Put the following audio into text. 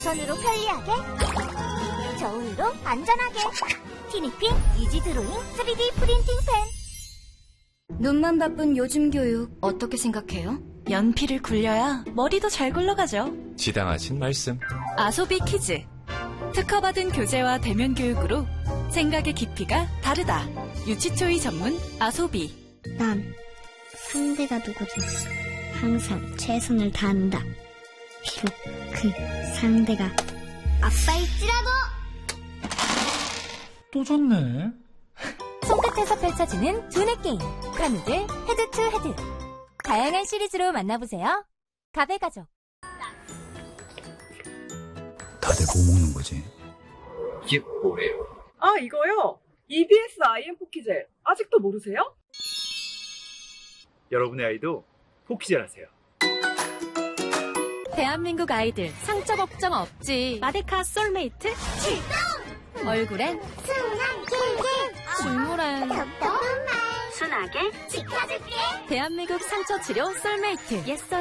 손으로 편리하게, 저울로 안전하게. 티니핑 이지 드로잉 3D 프린팅 펜. 눈만 바쁜 요즘 교육 어떻게 생각해요? 연필을 굴려야 머리도 잘 굴러가죠. 지당하신 말씀. 아소비 키즈. 특허받은 교재와 대면 교육으로 생각의 깊이가 다르다. 유치초이 전문 아소비. 난 상대가 누구든 항상 최선을 다한다. 비록 그 상대가 아빠일지라도. 또 졌네. 손끝에서 펼쳐지는 두뇌 게임 카누들 헤드 투 헤드. 다양한 시리즈로 만나보세요. 가베가족. 다들 뭐 먹는 거지? 이게 뭐예요? 아, 이거요? EBS IM 포키젤. 아직도 모르세요? 여러분의 아이도 포키젤 하세요. 대한민국 아이들 상처 걱정 없지. 마데카 솔메이트 출동! 얼굴엔 순한 길길, 줄무란 톡톡한 말 순하게 지켜줄게. 대한민국 상처 치료 솔메이트 옛썰